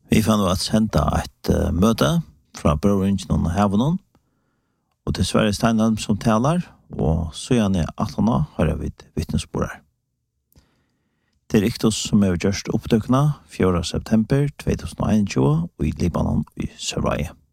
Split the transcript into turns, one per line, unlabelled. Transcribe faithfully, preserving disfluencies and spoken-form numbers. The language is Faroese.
Vi fann at senda et uh, møte fra Brøvringen og Havnen, og til Sverre Steinholm som taler, og så gjerne at han har vi vittnesbordet. Det er riktig som er gjørst oppdøkene fjorda september tjueogtjúgu og i Libanon i Sverige.